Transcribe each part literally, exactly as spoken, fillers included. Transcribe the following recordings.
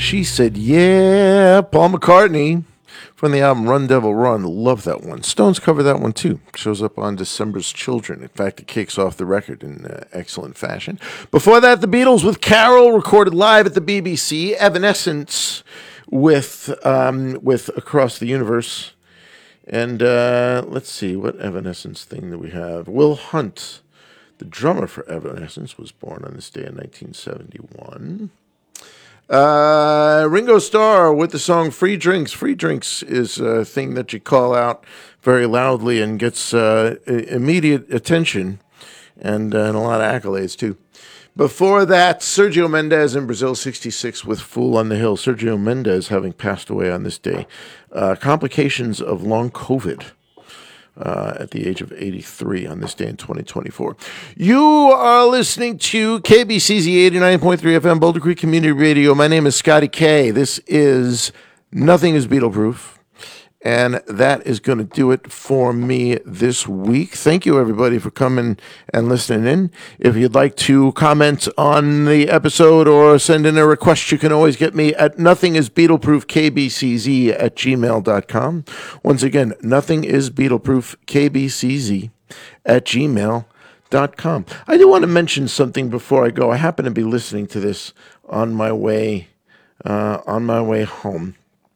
She Said Yeah, Paul McCartney from the album Run Devil Run. Love that one. Stones cover that one too. Shows up on December's Children. In fact, it kicks off the record in uh, excellent fashion. Before that, the Beatles with Carol, recorded live at the B B C. Evanescence with um, with Across the Universe. And uh, let's see, what Evanescence thing do we have? Will Hunt, the drummer for Evanescence, was born on this day in nineteen seventy-one. Uh, Ringo Starr with the song Free Drinks. Free Drinks is a thing that you call out very loudly and gets uh, immediate attention and, uh, and a lot of accolades, too. Before that, Sergio Mendes in Brazil, sixty-six, with Fool on the Hill. Sergio Mendes having passed away on this day. Uh, complications of long COVID. Uh, at the age of eighty-three on this day in twenty twenty-four. You are listening to K B C Z eighty-nine point three F M, Boulder Creek Community Radio. My name is Scotty K. This is Nothing is Beatle-Proof, and that is going to do it for me this week. Thank you, everybody, for coming and listening in. If you'd like to comment on the episode or send in a request, you can always get me at nothingisbeatleproofkbcz at gmail dot com. Once again, nothingisbeatleproofkbcz at gmail dot com. I do want to mention something before I go. I happen to be listening to this on my way, uh, on my way home.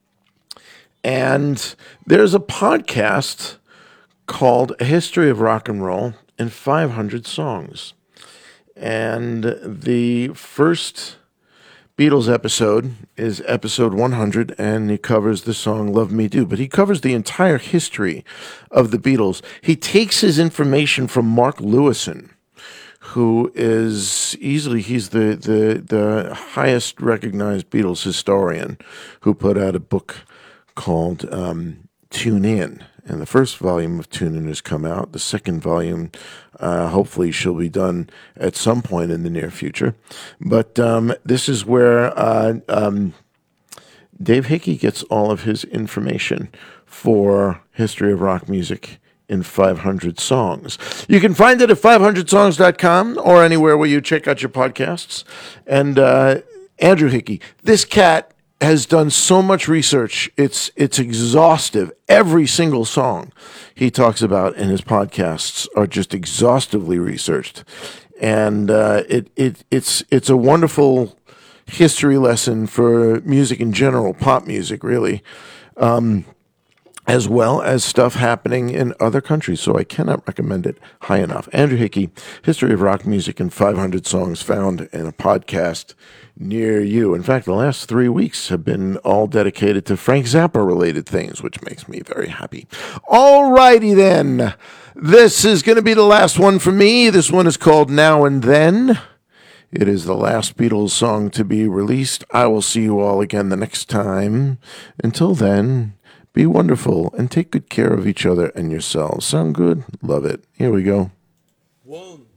And there's a podcast called A History of Rock and Roll in five hundred Songs. And the first Beatles episode is episode one hundred, and he covers the song Love Me Do. But he covers the entire history of the Beatles. He takes his information from Mark Lewison, who is easily, he's the, the, the highest recognized Beatles historian, who put out a book called um, Tune In. And the first volume of Tune In has come out. The second volume, uh, hopefully, shall be done at some point in the near future. But um, this is where uh, um, Dave Hickey gets all of his information for History of Rock Music in five hundred Songs. You can find it at five hundred songs dot com or anywhere where you check out your podcasts. And uh, Andrew Hickey, this cat has done so much research. It's it's exhaustive. Every single song he talks about in his podcasts are just exhaustively researched, and uh, it it it's it's a wonderful history lesson for music in general, pop music, really, um, as well as stuff happening in other countries. So I cannot recommend it high enough. Andrew Hickey, History of Rock Music in five hundred Songs, found in a podcast near you. In fact, the last three weeks have been all dedicated to Frank Zappa-related things, which makes me very happy. All righty then. This is going to be the last one for me. This one is called Now and Then. It is the last Beatles song to be released. I will see you all again the next time. Until then, be wonderful and take good care of each other and yourselves. Sound good? Love it. Here we go. One.